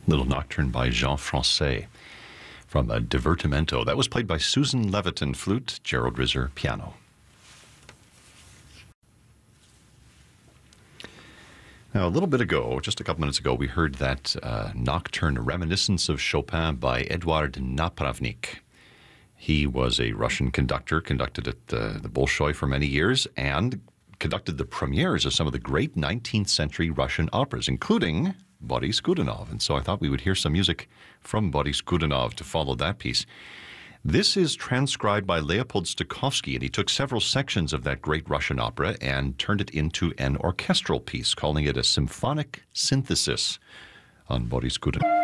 Little nocturne by Jean Francais from a Divertimento. That was played by Susan Leviton, flute, Gerald Rizzer, piano. Now, a little bit ago, just a couple minutes ago, we heard that nocturne Reminiscence of Chopin by Eduard Napravnik. He was a Russian conductor, conducted at the Bolshoi for many years, and conducted the premieres of some of the great 19th century Russian operas, including Boris Godunov. And so I thought we would hear some music from Boris Godunov to follow that piece. This is transcribed by Leopold Stokowski, and he took several sections of that great Russian opera and turned it into an orchestral piece, calling it a symphonic synthesis on Boris Godunov.